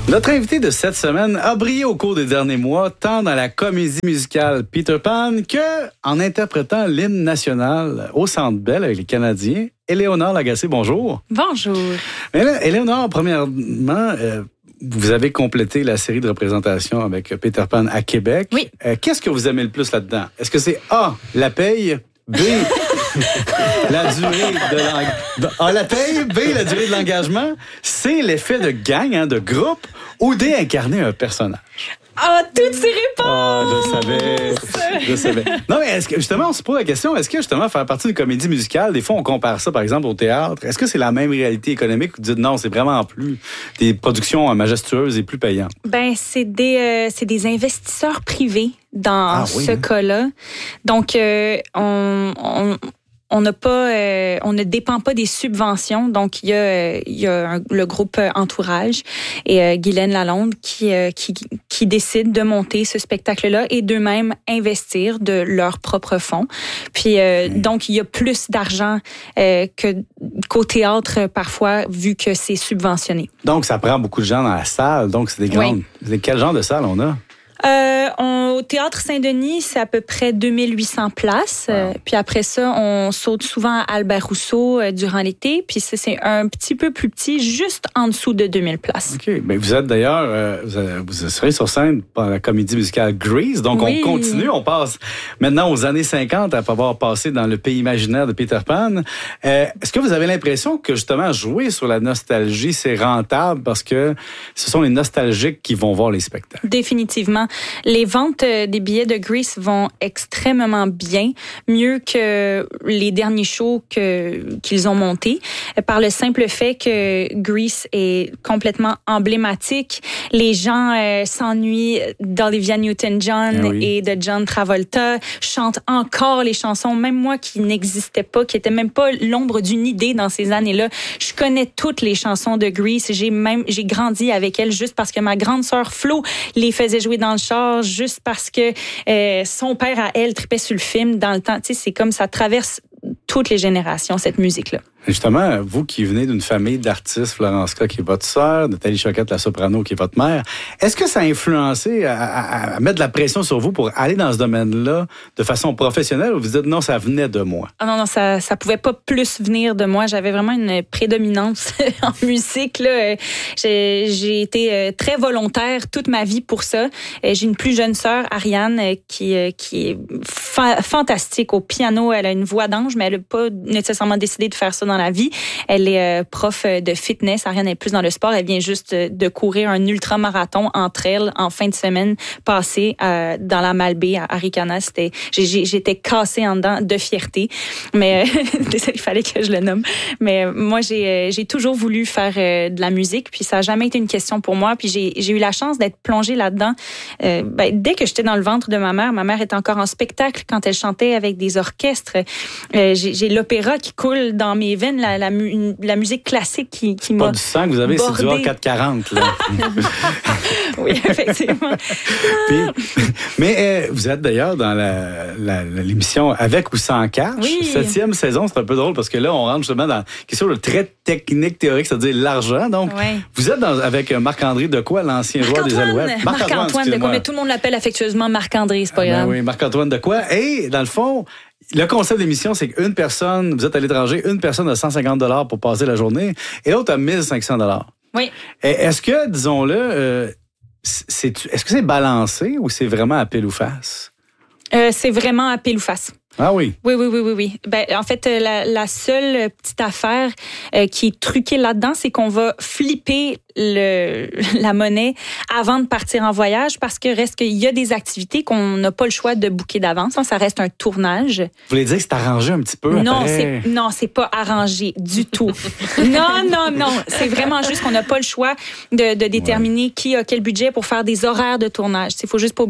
Notre invité de cette semaine a brillé au cours des derniers mois, tant dans la comédie musicale Peter Pan que en interprétant l'hymne national au Centre Bell avec les Canadiens. Éléonore Lagacé, bonjour. Bonjour. Mais là, Éléonore, premièrement, vous avez complété la série de représentations avec Peter Pan à Québec. Oui. Qu'est-ce que vous aimez le plus là-dedans? Est-ce que c'est A, la paye, B, la durée de la paye, B, la durée de l'engagement, C, l'effet de gang, de groupe, ou D, incarner un personnage? Ah, toutes ces réponses! Je savais. Non, mais est-ce que, justement, on se pose la question, est-ce que, justement, faire partie d'une comédie musicale, des fois, on compare ça, par exemple, au théâtre. Est-ce que c'est la même réalité économique ou vous dites non, c'est vraiment plus des productions majestueuses et plus payantes? Ben, c'est des investisseurs privés dans ce cas-là. Donc, on ne dépend pas des subventions. Donc, il y a le groupe Entourage et Guylaine Lalonde qui décident de monter ce spectacle-là et d'eux-mêmes investir de leurs propres fonds. Puis, donc, il y a plus d'argent qu'au théâtre parfois, vu que c'est subventionné. Donc, ça prend beaucoup de gens dans la salle. Donc, c'est des grandes... Oui. Quel genre de salle on a? Au Théâtre Saint-Denis, c'est à peu près 2800 places. Wow. Puis après ça, on saute souvent à Albert Rousseau durant l'été. Puis c'est un petit peu plus petit, juste en dessous de 2000 places. OK. Mais vous êtes d'ailleurs, vous serez sur scène pour la comédie musicale Grease. Donc, oui. On continue. On passe maintenant aux années 50 après avoir passé dans le pays imaginaire de Peter Pan. Est-ce que vous avez l'impression que, justement, jouer sur la nostalgie, c'est rentable parce que ce sont les nostalgiques qui vont voir les spectacles? Définitivement. Les ventes des billets de Grease vont extrêmement bien, mieux que les derniers shows qu'ils ont montés, par le simple fait que Grease est complètement emblématique. Les gens s'ennuient d'Olivia Newton-John et de John Travolta, chantent encore les chansons, même moi qui n'existais pas, qui était même pas l'ombre d'une idée dans ces années-là. Je connais toutes les chansons de Grease. J'ai grandi avec elles juste parce que ma grande sœur Flo les faisait jouer dans le char, juste parce que son père à elle tripait sur le film dans le temps. Tu sais, c'est comme ça traverse toutes les générations, cette musique-là. Justement, vous qui venez d'une famille d'artistes, Florence K, qui est votre sœur, Nathalie Choquette, la soprano, qui est votre mère, est-ce que ça a influencé à mettre de la pression sur vous pour aller dans ce domaine-là de façon professionnelle ou vous dites non, ça venait de moi? Ah non, ça pouvait pas plus venir de moi. J'avais vraiment une prédominance en musique, là. J'ai été très volontaire toute ma vie pour ça. J'ai une plus jeune sœur, Ariane, qui est fantastique au piano. Elle a une voix d'ange, mais elle n'a pas nécessairement décidé de faire ça dans la vie. Elle est prof de fitness. Ariane est plus dans le sport. Elle vient juste de courir un ultramarathon en trail en fin de semaine passée dans la Malbaie à Arikana. J'étais cassée en dedans de fierté. Mais désolé, il fallait que je le nomme. Mais moi, j'ai toujours voulu faire de la musique. Puis ça n'a jamais été une question pour moi. Puis j'ai eu la chance d'être plongée là-dedans. Dès que j'étais dans le ventre de ma mère était encore en spectacle quand elle chantait avec des orchestres. J'ai l'opéra qui coule dans mes veines, la musique classique qui m'a pas du sang que vous avez, bordé. C'est du A440. Là. Oui, effectivement. Mais vous êtes d'ailleurs dans l'émission Avec ou sans cash. Oui. 7e saison, c'est un peu drôle parce que là, on rentre justement dans quelque chose de très technique, théorique, c'est-à-dire l'argent. Donc, vous êtes avec Marc-André Decoy, l'ancien joueur des Alouettes. Marc-Antoine Decoy, mais tout le monde l'appelle affectueusement Marc-André, c'est pas grave. Oui, Marc-Antoine Decoy. Et dans le fond, le concept de l'émission, c'est qu'une personne, vous êtes à l'étranger, une personne a 150 $ pour passer la journée et l'autre a 1500 $. Oui. Est-ce que, disons-le, est-ce que c'est balancé ou c'est vraiment à pile ou face? C'est vraiment à pile ou face. Ah oui? Oui. En fait, la seule petite affaire qui est truquée là-dedans, c'est qu'on va flipper la monnaie avant de partir en voyage parce que reste qu'il y a des activités qu'on n'a pas le choix de booker d'avance. Ça reste un tournage. Vous voulez dire que c'est arrangé un petit peu après? Non, c'est pas arrangé du tout. Non. C'est vraiment juste qu'on n'a pas le choix de déterminer qui a quel budget pour faire des horaires de tournage. Il faut juste pas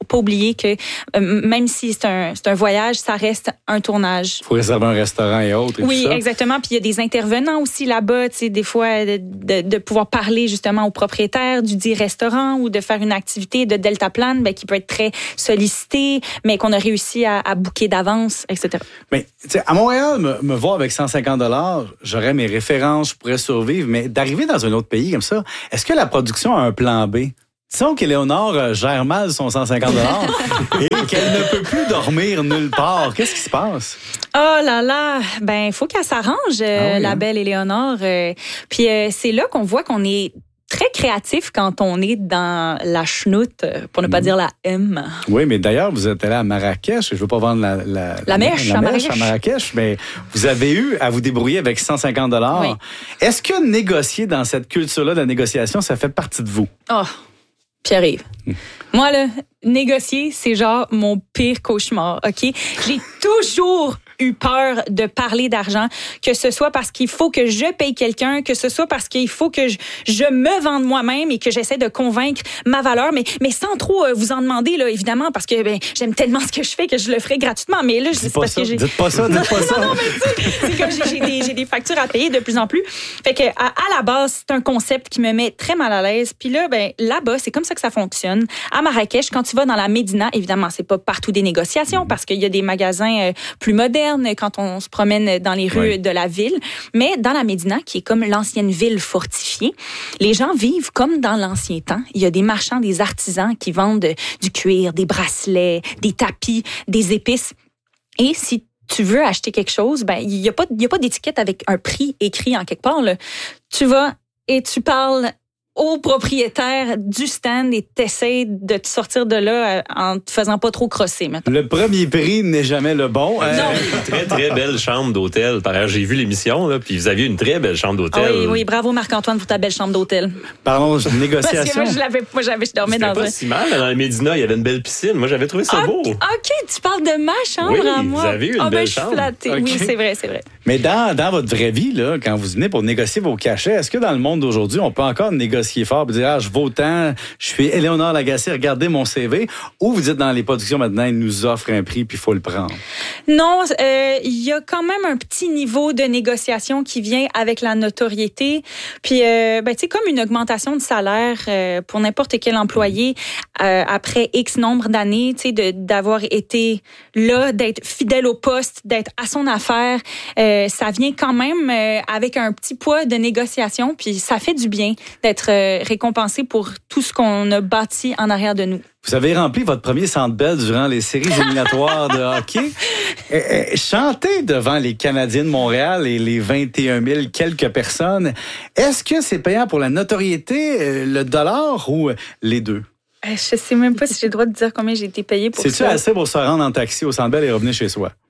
pas oublier que même si c'est un voyage, ça reste un tournage. Il faut réserver un restaurant et autres. Oui, tout ça. exactement. Puis il y a des intervenants aussi là-bas, tu sais, des fois de pouvoir parler justement au propriétaire du dit restaurant ou de faire une activité de deltaplane qui peut être très sollicitée, mais qu'on a réussi à booker d'avance, etc. Mais tu sais, à Montréal, me voir avec 150 $, j'aurais mes références, je pourrais survivre, mais d'arriver dans un autre pays comme ça, est-ce que la production a un plan B? Disons qu'Éléonore gère mal son 150 $ et qu'elle ne peut plus dormir nulle part. Qu'est-ce qui se passe? Oh là là, il faut qu'elle s'arrange, la belle Éléonore. Puis c'est là qu'on voit qu'on est très créatif quand on est dans la chenoute, pour ne pas dire la M. Oui, mais d'ailleurs, vous êtes allé à Marrakech. Je ne veux pas vendre la mèche à Marrakech, mais vous avez eu à vous débrouiller avec 150 $. Oui. Est-ce que négocier dans cette culture-là de la négociation, ça fait partie de vous? Oh, Pierre-Yves. Moi, là, négocier, c'est genre mon pire cauchemar, OK? J'ai toujours eu peur de parler d'argent, que ce soit parce qu'il faut que je paye quelqu'un, que ce soit parce qu'il faut que je me vende moi-même et que j'essaie de convaincre ma valeur, mais sans trop vous en demander, là, évidemment, parce que j'aime tellement ce que je fais que je le ferai gratuitement. Mais là, dites pas ça. Dites pas ça. Non, mais c'est comme j'ai des factures à payer de plus en plus. Fait que à la base, c'est un concept qui me met très mal à l'aise. Puis là, là-bas, c'est comme ça que ça fonctionne. À Marrakech, quand tu vas dans la Médina, évidemment, c'est pas partout des négociations parce qu'il y a des magasins plus modernes quand on se promène dans les rues de la ville. Mais dans la Médina, qui est comme l'ancienne ville fortifiée, les gens vivent comme dans l'ancien temps. Il y a des marchands, des artisans qui vendent du cuir, des bracelets, des tapis, des épices. Et si tu veux acheter quelque chose, il y a pas d'étiquette avec un prix écrit en quelque part, là. Tu vas et tu parles au propriétaire du stand et t'essaies de te sortir de là en te faisant pas trop crosser maintenant. Le premier prix n'est jamais le bon. Non. Une très, très belle chambre d'hôtel. Par ailleurs, j'ai vu l'émission, là, puis vous aviez une très belle chambre d'hôtel. Oui, bravo Marc-Antoine pour ta belle chambre d'hôtel. Parlons de négociation. Parce que moi, je dormais dans pas si mal. Dans la Médina, il y avait une belle piscine. Moi, j'avais trouvé ça beau. OK, tu parles de ma chambre à moi. Vous avez eu une belle chambre. Flattée. Okay. Oui, c'est vrai. Mais dans votre vraie vie, là, quand vous venez pour négocier vos cachets, est-ce que dans le monde d'aujourd'hui, on peut encore négocier fort et dire, je vaux tant, je suis Éléonore Lagacé, regardez mon CV, ou vous dites dans les productions maintenant, ils nous offrent un prix puis il faut le prendre? Non, il y a quand même un petit niveau de négociation qui vient avec la notoriété. Puis, tu sais, comme une augmentation de salaire pour n'importe quel employé après X nombre d'années, tu sais, d'avoir été là, d'être fidèle au poste, d'être à son affaire, ça vient quand même avec un petit poids de négociation. Puis, ça fait du bien d'être récompensé pour tout ce qu'on a bâti en arrière de nous. Vous avez rempli votre premier Centre Bell durant les séries éliminatoires de hockey. Chanter devant les Canadiens de Montréal et les 21 000 quelques personnes, est-ce que c'est payant pour la notoriété, le dollar ou les deux? Je sais même pas si j'ai le droit de dire combien j'ai été payée pour ça. C'est-tu assez pour se rendre en taxi au Centre Bell et revenir chez soi?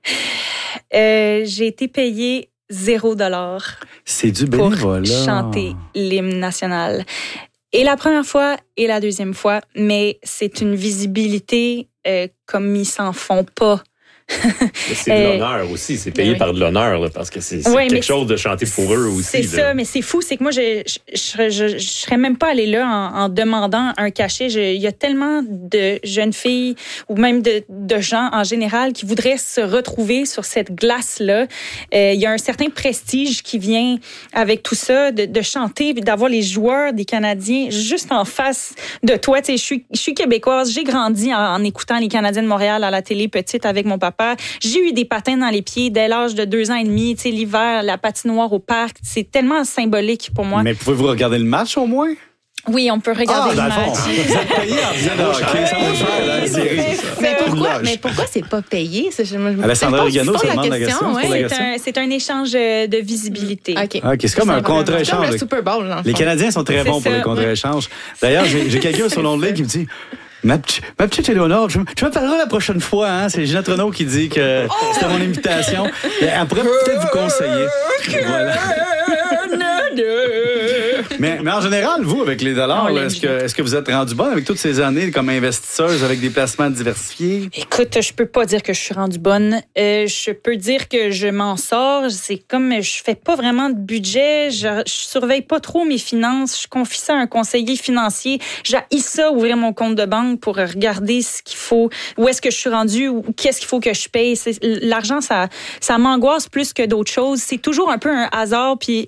J'ai été payée $0. C'est du bénévolat. Pour chanter l'hymne national. Et la première fois et la deuxième fois, mais c'est une visibilité comme ils s'en font pas. C'est de l'honneur aussi, c'est payé par de l'honneur, là, parce que c'est quelque chose de chanter pour eux aussi. C'est ça, mais c'est fou, c'est que moi, je serais même pas allée là en demandant un cachet. Il y a tellement de jeunes filles ou même de gens en général qui voudraient se retrouver sur cette glace-là. Il y a un certain prestige qui vient avec tout ça, de chanter et d'avoir les joueurs des Canadiens juste en face de toi. Tu sais, je suis québécoise, j'ai grandi en écoutant les Canadiens de Montréal à la télé petite avec mon papa. J'ai eu des patins dans les pieds dès l'âge de 2 ans et demi. Tu sais, l'hiver, la patinoire au parc, c'est tellement symbolique pour moi. Mais pouvez-vous regarder le match au moins? Oui, on peut regarder le match. Vous êtes payé en faisant de hockey, ça vaut cher dans la série. Mais pourquoi c'est pas payé? Alessandra Rigano se demande la question. C'est un échange de visibilité. OK, c'est comme un contre-échange. Comme le Super Bowl, les Canadiens sont très bons pour les contre-échanges. D'ailleurs, j'ai quelqu'un sur l'onglet qui me dit... Ma petite Éléonore, je me parlerai la prochaine fois. Hein? C'est Ginette Renaud qui dit que c'était mon invitation. Elle pourrait peut-être vous conseiller. Voilà. Mais en général, vous, avec les dollars, est-ce que vous êtes rendu bonne avec toutes ces années comme investisseuse avec des placements diversifiés? Écoute, je peux pas dire que je suis rendue bonne. Je peux dire que je m'en sors. C'est comme je fais pas vraiment de budget. Je surveille pas trop mes finances. Je confie ça à un conseiller financier. J'haïs ça, ouvrir mon compte de banque pour regarder ce qu'il faut, où est-ce que je suis rendue, ou qu'est-ce qu'il faut que je paye. L'argent, ça m'angoisse plus que d'autres choses. C'est toujours un peu un hasard, puis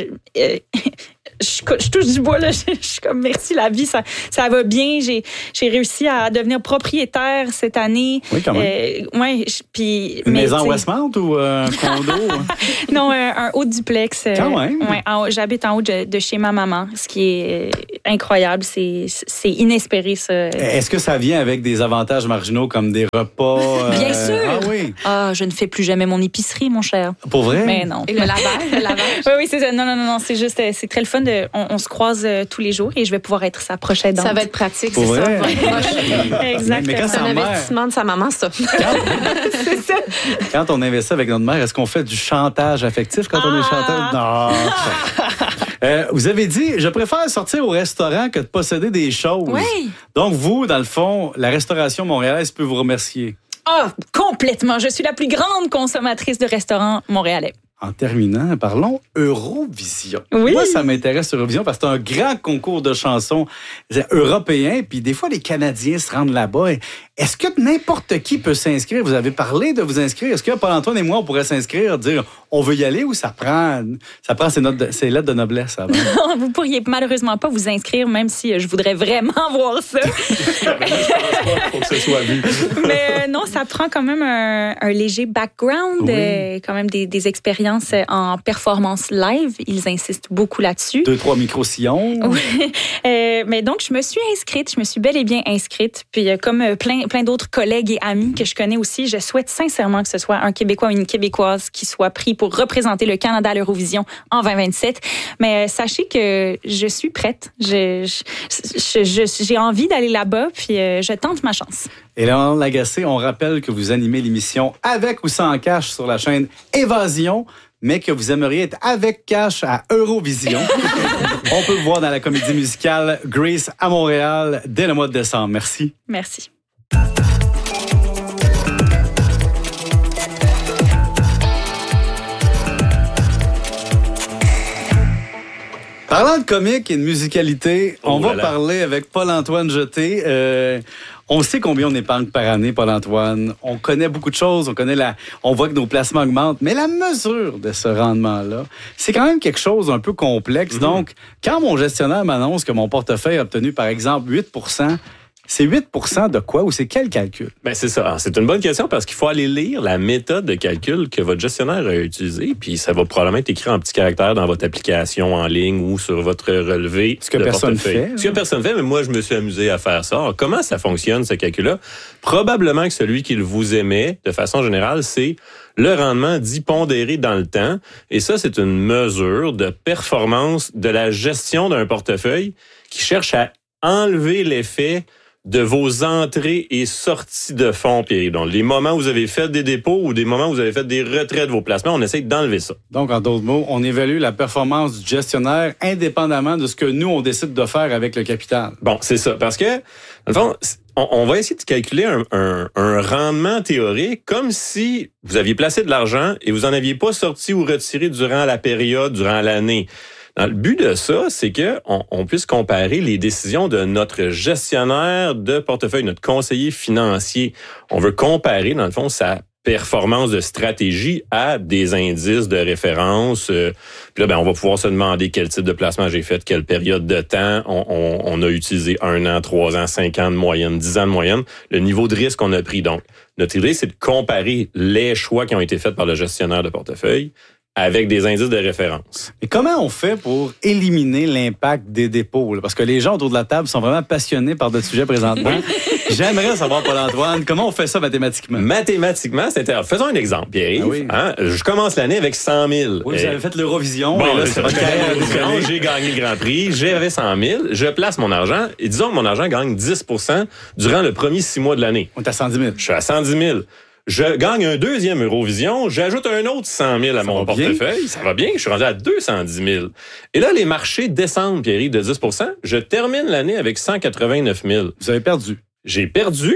je touche du bois, là. Je suis comme, merci, la vie, ça va bien. J'ai réussi à devenir propriétaire cette année. Oui, quand même. Puis, une maison en Westmount ou un condo? Non, un haut duplex. Quand même. Ouais, j'habite en haut de chez ma maman, ce qui est incroyable. C'est inespéré, ça. Est-ce que ça vient avec des avantages marginaux comme des repas? Bien sûr. Ah oui. Ah, je ne fais plus jamais mon épicerie, mon cher. Pour vrai? Mais non. Et le lavage? Oui, c'est ça. Non, c'est juste, c'est très le fun. On se croise tous les jours et je vais pouvoir être sa prochaine aidante. Ça va être pratique, pour c'est vrai? ça. Exact. Mais quand c'est un investissement de sa maman, ça. C'est ça. Quand on investit avec notre mère, est-ce qu'on fait du chantage affectif quand on est chanteur? Non. Vous avez dit, je préfère sortir au restaurant que de posséder des choses. Oui. Donc, vous, dans le fond, la restauration montréalaise peut vous remercier. Ah, complètement. Je suis la plus grande consommatrice de restaurants montréalais. En terminant, parlons Eurovision. Oui. Moi, ça m'intéresse Eurovision parce que c'est un grand concours de chansons européens. Puis des fois, les Canadiens se rendent là-bas. Est-ce que n'importe qui peut s'inscrire? Vous avez parlé de vous inscrire. Est-ce que Paul-Antoine et moi, on pourrait s'inscrire, dire on veut y aller ou ça prend ses lettres de noblesse avant? Vous pourriez malheureusement pas vous inscrire, même si je voudrais vraiment voir ça. Je pense pas qu'il faut que ce soit vu. Mais non, ça prend quand même un léger background, Oui. quand même des expériences en performance live. Ils insistent beaucoup là-dessus. 2-3 micro-sillons. Oui. Mais donc, je me suis inscrite. Je me suis bel et bien inscrite. Puis, comme plein d'autres collègues et amis que je connais aussi, je souhaite sincèrement que ce soit un Québécois ou une Québécoise qui soit pris pour représenter le Canada à l'Eurovision en 2027. Mais sachez que je suis prête. J'ai envie d'aller là-bas, puis je tente ma chance. Et Léonard Lagacé, on rappelle que vous animez l'émission Avec ou sans cash sur la chaîne Évasion, mais que vous aimeriez être avec cash à Eurovision. On peut vous voir dans la comédie musicale Grease à Montréal dès le mois de décembre. Merci. Merci. Parlant de comique et de musicalité, on va parler avec Paul-Antoine Jeté. On sait combien on épargne par année, Paul-Antoine. On connaît beaucoup de choses. On voit que nos placements augmentent. Mais la mesure de ce rendement-là, c'est quand même quelque chose d'un peu complexe. Mm-hmm. Donc, quand mon gestionnaire m'annonce que mon portefeuille a obtenu, par exemple, 8%, c'est 8% de quoi ou c'est quel calcul? Ben c'est ça. C'est une bonne question parce qu'il faut aller lire la méthode de calcul que votre gestionnaire a utilisée, puis ça va probablement être écrit en petits caractères dans votre application en ligne ou sur votre relevé. Ce que personne fait. Ce que personne fait, mais moi, je me suis amusé à faire ça. Alors, comment ça fonctionne, ce calcul-là? Probablement que celui qu'il vous émet, de façon générale, c'est le rendement dit pondéré dans le temps. Et ça, c'est une mesure de performance de la gestion d'un portefeuille qui cherche à enlever l'effet de vos entrées et sorties de fonds, Pierre. Donc, les moments où vous avez fait des dépôts ou des moments où vous avez fait des retraits de vos placements, on essaie d'enlever ça. Donc, en d'autres mots, on évalue la performance du gestionnaire indépendamment de ce que nous, on décide de faire avec le capital. Bon, c'est ça. Parce que, dans le fond, on va essayer de calculer un rendement théorique comme si vous aviez placé de l'argent et vous en aviez pas sorti ou retiré durant la période, durant l'année. Dans le but de ça, c'est que on puisse comparer les décisions de notre gestionnaire de portefeuille, notre conseiller financier. On veut comparer, dans le fond, sa performance de stratégie à des indices de référence. Puis là, on va pouvoir se demander quel type de placement j'ai fait, quelle période de temps. On a utilisé 1 an, 3 ans, 5 ans de moyenne, 10 ans de moyenne. Le niveau de risque qu'on a pris. Donc, notre idée, c'est de comparer les choix qui ont été faits par le gestionnaire de portefeuille avec des indices de référence. Mais comment on fait pour éliminer l'impact des dépôts? Là? Parce que les gens autour de la table sont vraiment passionnés par notre sujet présentement. J'aimerais savoir, Paul-Antoine, comment on fait ça mathématiquement? Mathématiquement, faisons un exemple, Pierre. Ah oui. Je commence l'année avec 100 000. Oui, vous avez fait l'Eurovision. Bon, et là, c'est votre carrière. J'ai gagné le Grand Prix, j'avais 100 000, je place mon argent, et disons que mon argent gagne 10% durant le premier 6 mois de l'année. On est à 110 000. Je suis à 110 000. je gagne un deuxième Eurovision, j'ajoute un autre 100 000 à mon portefeuille, ça va bien, je suis rendu à 210 000. Et là, les marchés descendent, Pierre-Yves, de 10 %. Je termine l'année avec 189 000. Vous avez perdu. J'ai perdu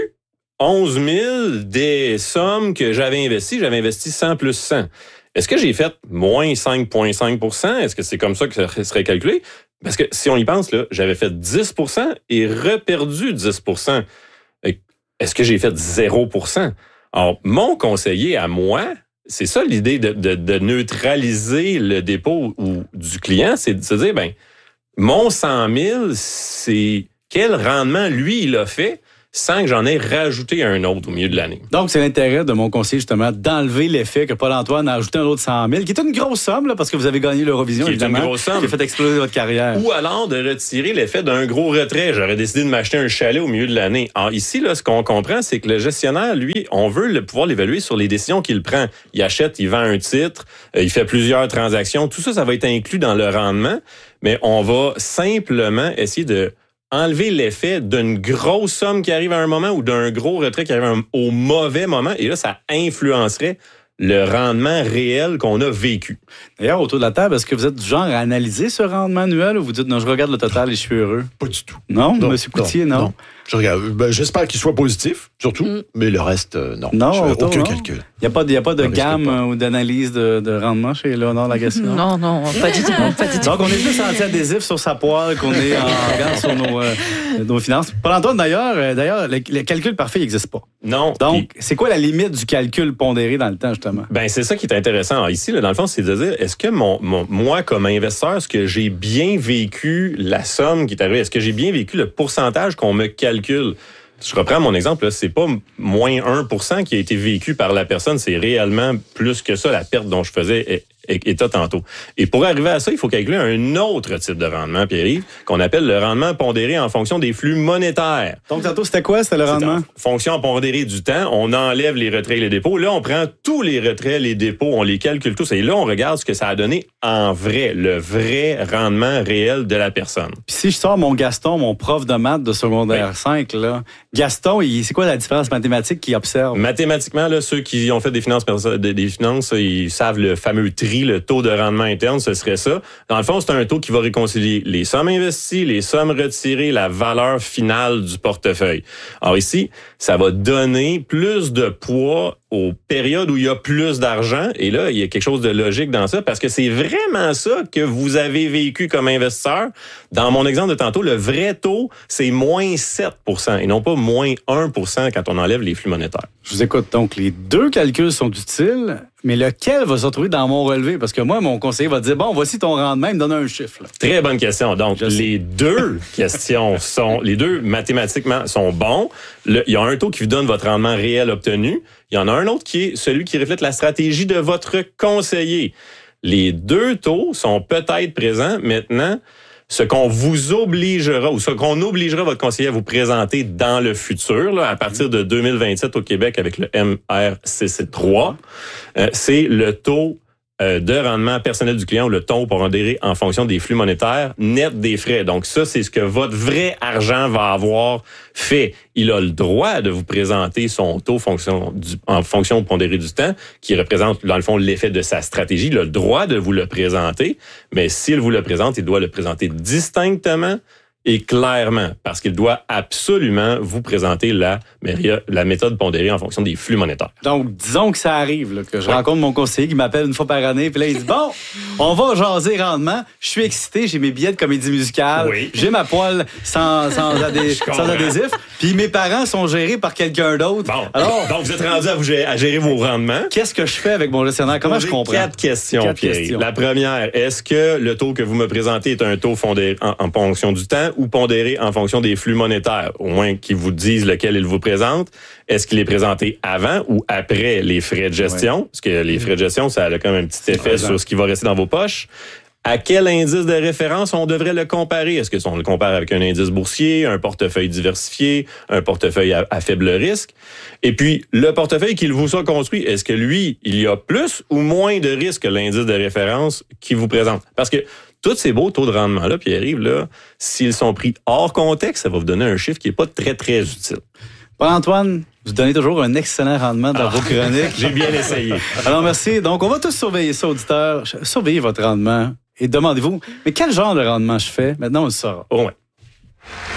11 000 des sommes que j'avais investies. J'avais investi 100 plus 100. Est-ce que j'ai fait moins 5,5 %? Est-ce que c'est comme ça que ça serait calculé? Parce que si on y pense, là, j'avais fait 10 % et reperdu 10 %. Est-ce que j'ai fait 0 %? Alors, mon conseiller à moi, c'est ça l'idée de neutraliser le dépôt du client, c'est de se dire, mon 100 000, c'est quel rendement lui, il a fait sans que j'en ai rajouté un autre au milieu de l'année. Donc, c'est l'intérêt de mon conseiller, justement, d'enlever l'effet que Paul-Antoine a ajouté un autre 100 000, qui est une grosse somme, là, parce que vous avez gagné l'Eurovision, évidemment, une grosse somme, qui a fait exploser votre carrière. Ou alors de retirer l'effet d'un gros retrait. J'aurais décidé de m'acheter un chalet au milieu de l'année. Alors ici, là, ce qu'on comprend, c'est que le gestionnaire, lui, on veut pouvoir l'évaluer sur les décisions qu'il prend. Il achète, il vend un titre, il fait plusieurs transactions. Tout ça, ça va être inclus dans le rendement, mais on va simplement essayer de enlever l'effet d'une grosse somme qui arrive à un moment ou d'un gros retrait qui arrive au mauvais moment. Et là, ça influencerait le rendement réel qu'on a vécu. D'ailleurs, autour de la table, est-ce que vous êtes du genre à analyser ce rendement annuel ou vous dites, non, je regarde le total et je suis heureux? Pas du tout. Non, M. Coutier, non? Je regarde. J'espère qu'il soit positif, surtout, mais le reste, non. Non, aucun calcul. Il n'y a pas de gamme ou d'analyse de rendement chez Léonard Lagacé? Non, pas du tout. Donc, on est plus anti-adhésif sur sa poêle qu'on est en garde sur nos finances. Paul-Antoine, d'ailleurs, le calcul parfait n'existe pas. Non. Donc, c'est quoi la limite du calcul pondéré dans le temps, justement? C'est ça qui est intéressant. Alors, ici, là, dans le fond, c'est de dire, est-ce que moi, comme investisseur, est-ce que j'ai bien vécu la somme qui est arrivée? Est-ce que j'ai bien vécu le pourcentage qu'on me calcule? Je reprends mon exemple, là, c'est pas moins 1% qui a été vécu par la personne, c'est réellement plus que ça, la perte dont je faisais état tantôt. Et pour arriver à ça, il faut calculer un autre type de rendement, Pierre-Yves, qu'on appelle le rendement pondéré en fonction des flux monétaires. Donc, tantôt, c'était quoi? C'était le rendement? Fonction pondérée du temps, on enlève les retraits et les dépôts. Là, on prend tous les retraits, les dépôts, on les calcule tous. Et là, on regarde ce que ça a donné en vrai, le vrai rendement réel de la personne. Puis si je sors mon Gaston, mon prof de maths de secondaire 5, là, Gaston, c'est quoi la différence mathématique qu'il observe? Mathématiquement, là, ceux qui ont fait des finances, ils savent le fameux tri, le taux de rendement interne, ce serait ça. Dans le fond, c'est un taux qui va réconcilier les sommes investies, les sommes retirées, la valeur finale du portefeuille. Alors ici, ça va donner plus de poids aux périodes où il y a plus d'argent. Et là, il y a quelque chose de logique dans ça parce que c'est vraiment ça que vous avez vécu comme investisseur. Dans mon exemple de tantôt, le vrai taux, c'est moins 7 % et non pas moins 1 % quand on enlève les flux monétaires. Je vous écoute. Donc, les deux calculs sont utiles, mais lequel va se retrouver dans mon relevé? Parce que moi, mon conseiller va dire, voici ton rendement, il me donne un chiffre. Là. Très bonne question. Donc, les deux questions les deux mathématiquement sont bons. Il y a un taux qui vous donne votre rendement réel obtenu. Il y en a un autre qui est celui qui reflète la stratégie de votre conseiller. Les deux taux sont peut-être présents maintenant. Ce qu'on vous obligera ou ce qu'on obligera votre conseiller à vous présenter dans le futur, là, à partir de 2027 au Québec avec le MRCC3, c'est le taux de rendement personnel du client ou le taux pondéré en fonction des flux monétaires net des frais. Donc ça, c'est ce que votre vrai argent va avoir fait. Il a le droit de vous présenter son taux en fonction pondéré du temps, qui représente, dans le fond, l'effet de sa stratégie. Il a le droit de vous le présenter, mais s'il vous le présente, il doit le présenter distinctement et clairement, parce qu'il doit absolument vous présenter la méthode pondérée en fonction des flux monétaires. Donc, disons que ça arrive, là, que je rencontre mon conseiller qui m'appelle une fois par année, puis là, il dit, on va jaser rendement, je suis excité, j'ai mes billets de comédie musicale, j'ai ma poêle sans adhésif, puis mes parents sont gérés par quelqu'un d'autre. Bon, alors, donc vous êtes rendu à gérer vos rendements. Qu'est-ce que je fais avec mon gestionnaire? Comment je comprends? 4 questions, Pierre. La première, est-ce que le taux que vous me présentez est un taux fondé en fonction du temps ou pondéré en fonction des flux monétaires, au moins qu'ils vous disent lequel ils vous présentent. Est-ce qu'il est présenté avant ou après les frais de gestion? Parce que les frais de gestion, ça a quand même un petit effet sur ce qui va rester dans vos poches. À quel indice de référence on devrait le comparer? Est-ce qu'on le compare avec un indice boursier, un portefeuille diversifié, un portefeuille à faible risque? Et puis, le portefeuille qu'il vous a construit, est-ce que lui, il y a plus ou moins de risques que l'indice de référence qui vous présente? Parce que tous ces beaux taux de rendement-là, Pierre-Yves, là, s'ils sont pris hors contexte, ça va vous donner un chiffre qui n'est pas très, très utile. Paul-Antoine, Vous donnez toujours un excellent rendement dans vos chroniques. J'ai bien essayé. Alors, merci. Donc, on va tous surveiller ça, auditeurs. Surveillez votre rendement et demandez-vous, mais quel genre de rendement je fais? Maintenant, on le saura. Oh, ouais.